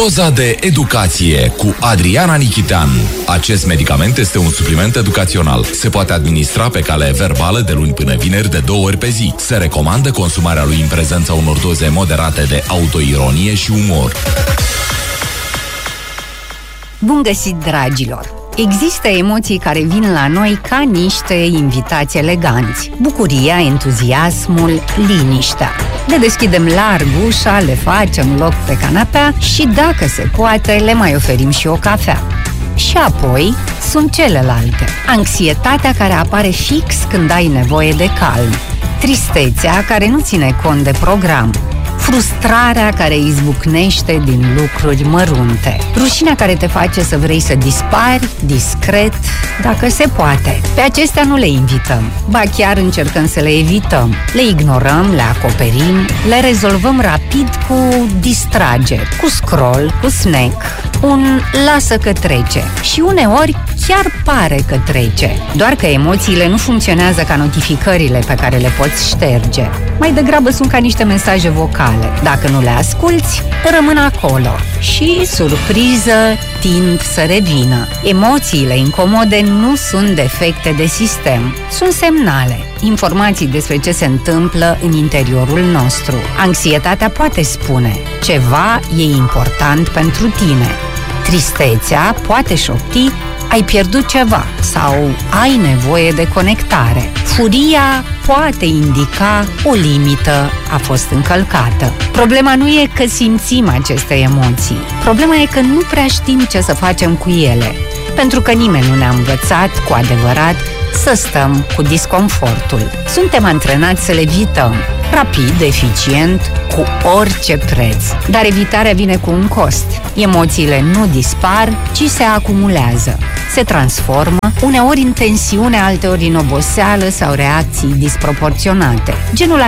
Doza de educație cu Adriana Nichitean. Acest medicament este un supliment educațional. Se poate administra pe cale verbală de luni până vineri de 2 ori pe zi. Se recomandă consumarea lui în prezența unor doze moderate de autoironie și umor. Bun găsit, dragilor! Există emoții care vin la noi ca niște invitați eleganți. Bucuria, entuziasmul, liniștea. Le deschidem larg ușa, le facem loc pe canapea și, dacă se poate, le mai oferim și o cafea. Și apoi sunt celelalte. Anxietatea care apare fix când ai nevoie de calm. Tristețea care nu ține cont de program. Frustrarea care izbucnește din lucruri mărunte. Rușinea care te face să vrei să dispari discret, dacă se poate. Pe acestea nu le invităm, ba chiar încercăm să le evităm. Le ignorăm, le acoperim, le rezolvăm rapid cu distrageri, cu scroll, cu snack, un lasă că trece. Și uneori chiar pare că trece. Doar că emoțiile nu funcționează ca notificările pe care le poți șterge. Mai degrabă sunt ca niște mesaje vocale. Dacă nu le asculți, rămân acolo și, surpriză, tind să revină. Emoțiile incomode nu sunt defecte de sistem, sunt semnale, informații despre ce se întâmplă în interiorul nostru. Anxietatea poate spune: ceva e important pentru tine. Tristețea poate șopti: ai pierdut ceva sau ai nevoie de conectare. Furia poate indica: o limită a fost încălcată. Problema nu e că simțim aceste emoții. Problema e că nu prea știm ce să facem cu ele, pentru că nimeni nu ne-a învățat cu adevărat să stăm cu disconfortul. Suntem antrenați să le evităm, rapid, eficient, cu orice preț. Dar evitarea vine cu un cost. Emoțiile nu dispar, ci se acumulează. Se transformă, uneori în tensiune, alteori în oboseală sau reacții disproporționate. Genul